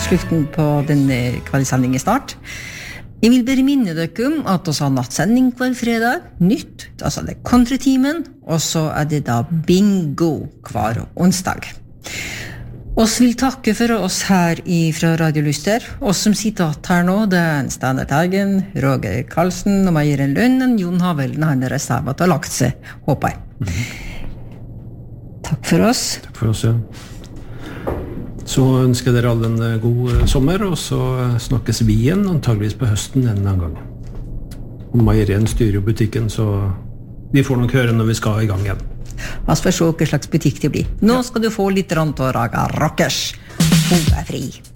slutten på denne kveldssendingen snart. Jeg vil bare minne dere om at vi har nattsending hver fredag, nytt, altså det countrytimen, og så det da bingo hver onsdag. Oss vil takke for oss her fra Radio Lyster. Oss som sitter her nå, det en Steinar Teigen, Roger Karlsen og Meieren Lønnen, Jon Havelen, han reservat og lagt seg, håper jeg. Takk for oss. Takk for oss, ja. Så ønsker dere alle en god sommer, og så snakkes vi igjen, antageligvis på høsten en annen gang. Og Meierien styrer jo butikken, så vi får nok høre når vi skal i gang igjen. Vi får se hva slags butikk det blir. Nå skal du få litt rant og raga rockers. Hun fri.